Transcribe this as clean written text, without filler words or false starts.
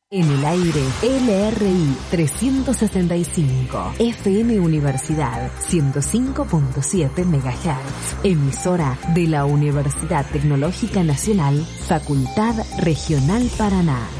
En el aire, LRI 365, FM Universidad 105.7 MHz, emisora de la Universidad Tecnológica Nacional, Facultad Regional Paraná.